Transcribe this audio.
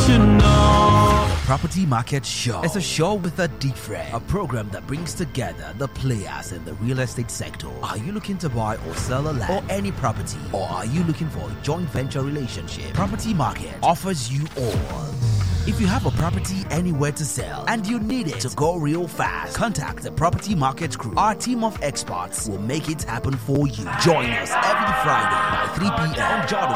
should know. Property Market Show is a show with a different, a program that brings together the players in the real estate sector. Are you looking to buy or sell a land or any property? Or are you looking for a joint venture relationship? Property Market offers you all. If you have a property anywhere to sell and you need it to go real fast, contact the Property Market Crew. Our team of experts will make it happen for you. Join us every Friday by 3 p.m. on Jordan